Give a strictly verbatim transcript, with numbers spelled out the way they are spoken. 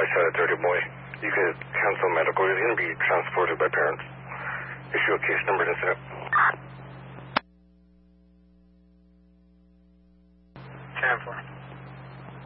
had a dirty boy. You could cancel medical. He's going to be transported by parents. Issue a case number incident. ten four.